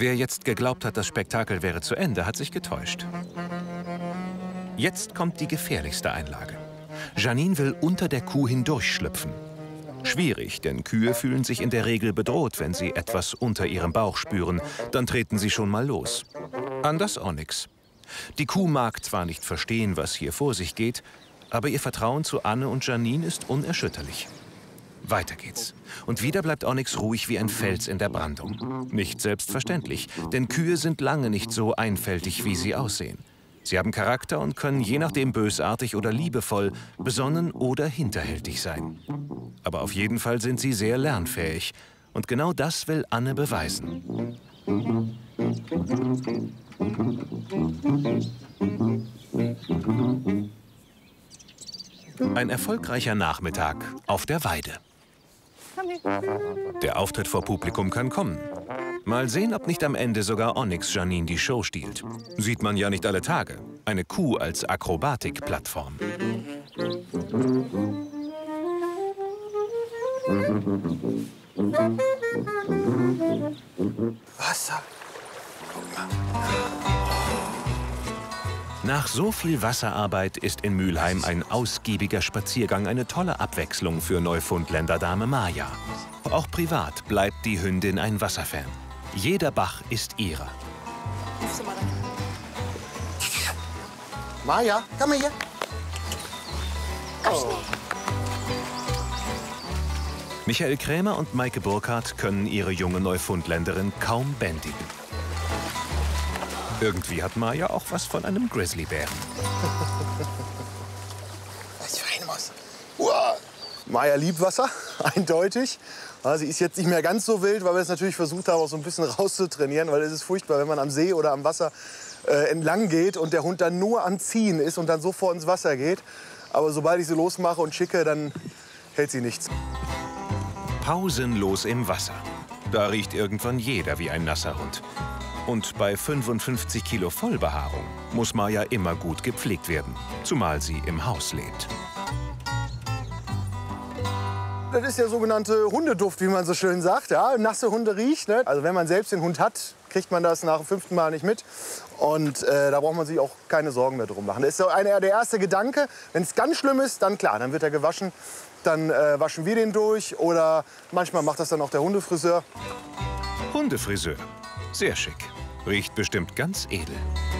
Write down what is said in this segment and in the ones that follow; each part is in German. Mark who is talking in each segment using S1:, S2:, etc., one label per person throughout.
S1: Wer jetzt geglaubt hat, das Spektakel wäre zu Ende, hat sich getäuscht. Jetzt kommt die gefährlichste Einlage. Janine will unter der Kuh hindurchschlüpfen. Schwierig, denn Kühe fühlen sich in der Regel bedroht, wenn sie etwas unter ihrem Bauch spüren. Dann treten sie schon mal los. Anders Onyx. Die Kuh mag zwar nicht verstehen, was hier vor sich geht, aber ihr Vertrauen zu Anne und Janine ist unerschütterlich. Weiter geht's. Und wieder bleibt Onyx ruhig wie ein Fels in der Brandung. Nicht selbstverständlich, denn Kühe sind lange nicht so einfältig, wie sie aussehen. Sie haben Charakter und können je nachdem bösartig oder liebevoll, besonnen oder hinterhältig sein. Aber auf jeden Fall sind sie sehr lernfähig. Und genau das will Anne beweisen. Ein erfolgreicher Nachmittag auf der Weide. Der Auftritt vor Publikum kann kommen. Mal sehen, ob nicht am Ende sogar Onyx Janine die Show stiehlt. Sieht man ja nicht alle Tage. Eine Kuh als Akrobatikplattform.
S2: Wasser. Guck mal.
S1: Nach so viel Wasserarbeit ist in Mülheim ein ausgiebiger Spaziergang eine tolle Abwechslung für Neufundländer-Dame Maja. Auch privat bleibt die Hündin ein Wasserfan. Jeder Bach ist ihrer.
S2: Maja, komm mal hier. Oh.
S1: Michael Krämer und Maike Burkhardt können ihre junge Neufundländerin kaum bändigen. Irgendwie hat Maja auch was von einem Grizzlybären.
S2: Was für eine Maus. Uah. Maja liebt Wasser, eindeutig. Sie ist jetzt nicht mehr ganz so wild, weil wir es natürlich versucht haben, auch so ein bisschen rauszutrainieren. Weil es ist furchtbar, wenn man am See oder am Wasser entlang geht und der Hund dann nur am Ziehen ist und dann sofort ins Wasser geht. Aber sobald ich sie losmache und schicke, dann hält sie nichts.
S1: Pausenlos im Wasser. Da riecht irgendwann jeder wie ein nasser Hund. Und bei 55 Kilo Vollbehaarung muss Maja immer gut gepflegt werden, zumal sie im Haus lebt.
S2: Das ist der sogenannte Hundeduft, wie man so schön sagt. Ja, nasse Hunde riecht. Ne? Also wenn man selbst den Hund hat, kriegt man das nach dem 5. Mal nicht mit. Und da braucht man sich auch keine Sorgen mehr drum machen. Das ist so der erste Gedanke. Wenn es ganz schlimm ist, dann klar, dann wird er gewaschen. Dann waschen wir den durch. Oder manchmal macht das dann auch der Hundefriseur.
S1: Hundefriseur. Sehr schick. Riecht bestimmt ganz edel.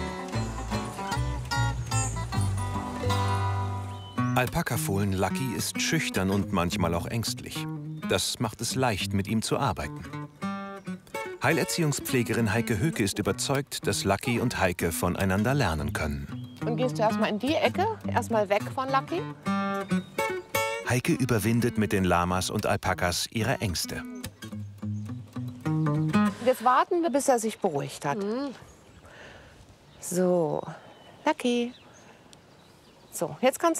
S1: Alpakafohlen Lucky ist schüchtern und manchmal auch ängstlich. Das macht es leicht, mit ihm zu arbeiten. Heilerziehungspflegerin Heike Höke ist überzeugt, dass Lucky und Heike voneinander lernen können.
S3: Und gehst du erstmal in die Ecke, erstmal weg von Lucky.
S1: Heike überwindet mit den Lamas und Alpakas ihre Ängste.
S3: Jetzt warten wir, bis er sich beruhigt hat. So, Lucky. So, jetzt kannst